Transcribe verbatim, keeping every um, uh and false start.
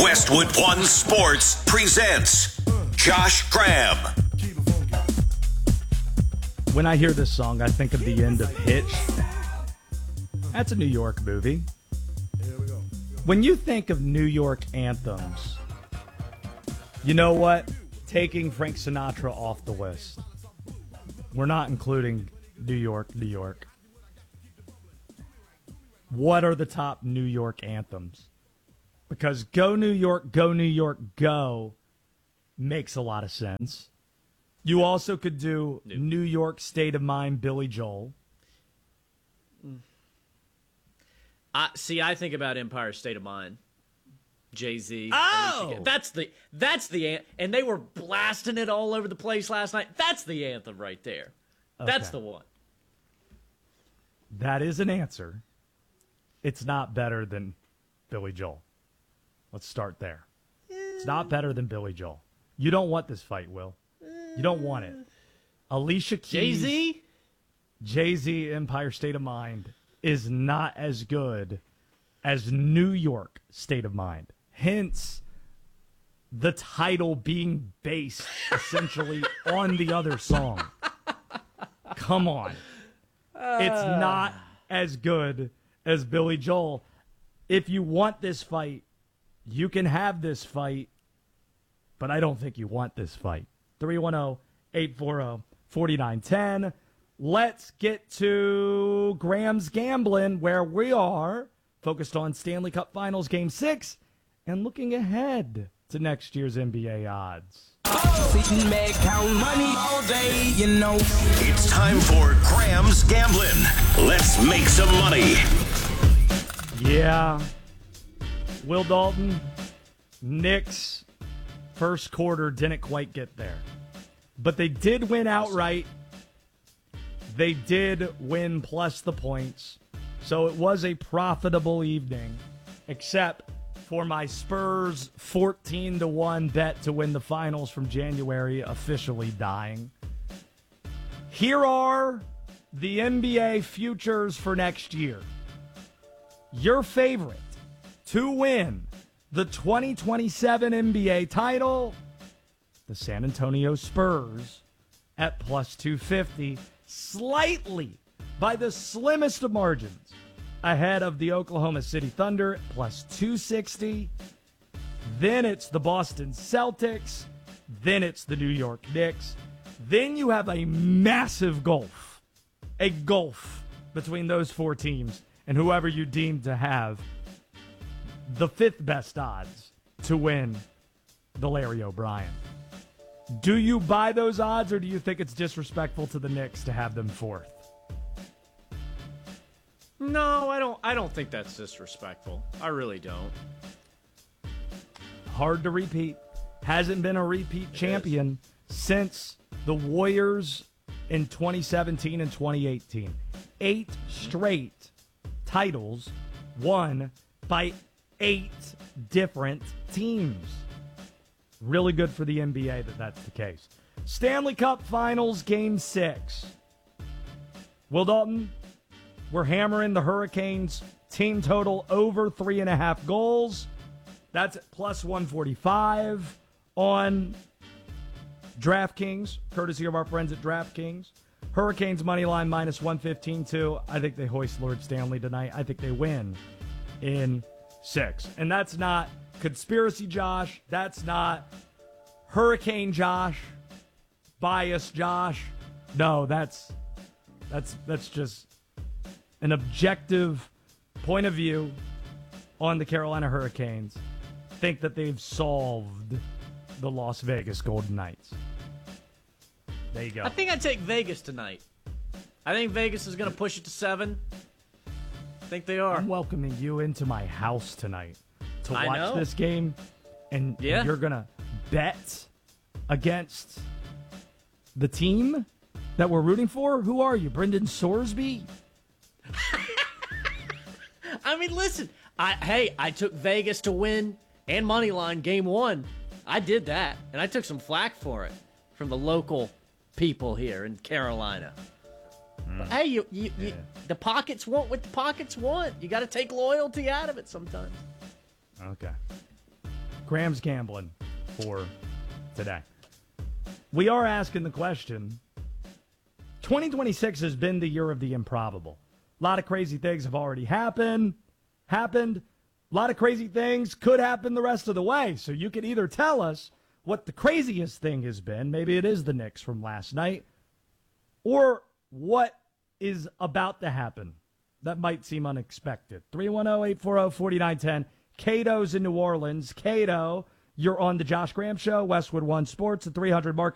Westwood One Sports presents Josh Graham. When I hear this song, I think of the end of Hitch. That's a New York movie. When you think of New York anthems, you know what? Taking Frank Sinatra off the list. We're not including New York, New York. What are the top New York anthems? Because Go New York, Go New York, Go makes a lot of sense. You also could do New York State of Mind, Billy Joel. I see. I think about Empire State of Mind, Jay-Z. Oh, that's the that's the and they were blasting it all over the place last night. That's the anthem right there. Okay. That's the one. That is an answer. It's not better than Billy Joel. Let's start there. It's not better than Billy Joel. You don't want this fight, Will. You don't want it. Alicia Keys, Jay-Z, Jay-Z, Empire State of Mind is not as good as New York State of Mind. Hence, the title being based essentially on the other song. Come on. It's not as good as Billy Joel. If you want this fight, you can have this fight, but I don't think you want this fight. three one zero, eight four zero, four nine one zero. Let's get to Graham's Gambling, where we are focused on Stanley Cup Finals Game six and looking ahead to next year's N B A odds. Sitting back, count money all day, you know. It's time for Graham's Gambling. Let's make some money. Yeah. Will Dalton, Knicks, first quarter didn't quite get there. But they did win outright. They did win plus the points. So it was a profitable evening, except for my Spurs fourteen to one bet to win the finals from January officially dying. Here are the N B A futures for next year. Your favorite to win the twenty twenty-seven N B A title, the San Antonio Spurs, at plus two fifty, slightly by the slimmest of margins ahead of the Oklahoma City Thunder at plus two sixty. Then it's the Boston Celtics. Then it's the New York Knicks. Then you have a massive gulf, a gulf between those four teams and whoever you deem to have the fifth best odds to win the Larry O'Brien. Do you buy those odds, or do you think it's disrespectful to the Knicks to have them fourth? No, I don't. I don't think that's disrespectful. I really don't. Hard to repeat. Hasn't been a repeat champion since the Warriors in twenty seventeen and twenty eighteen. Eight straight titles won by eight different teams. Really good for the N B A that that's the case. Stanley Cup Finals Game six. Will Dalton, we're hammering the Hurricanes team total over three and a half goals. That's at plus one forty-five on DraftKings, courtesy of our friends at DraftKings. Hurricanes money line minus one fifteen too. I think they hoist Lord Stanley tonight. I think they win in six. And that's not conspiracy Josh. That's not Hurricane Josh. Bias Josh. No, that's that's that's just an objective point of view on the Carolina Hurricanes. Think that they've solved the Las Vegas Golden Knights. There you go. I think I'd take Vegas tonight. I think Vegas is going to push it to seven. I think they are. I'm welcoming you into my house tonight to I watch know. this game, and Yeah. you're going to bet against the team that we're rooting for? Who are you, Brendan Sorsby? I mean, listen. I hey, I took Vegas to win and money line game one. I did that, and I took some flack for it from the local people here in Carolina. Mm. But hey, you, you, Yeah. you the pockets want what the pockets want. You got to take loyalty out of it sometimes. Okay. Graham's gambling for today. We are asking the question, twenty twenty-six has been the year of the improbable. A lot of crazy things have already happened. Happened. A lot of crazy things could happen the rest of the way. So you can either tell us what the craziest thing has been, maybe it is the Knicks from last night, or what is about to happen that might seem unexpected. three one zero, eight four zero, four nine one zero. Cato's in New Orleans. Cato, you're on the Josh Graham Show, Westwood One Sports, the three hundred mark.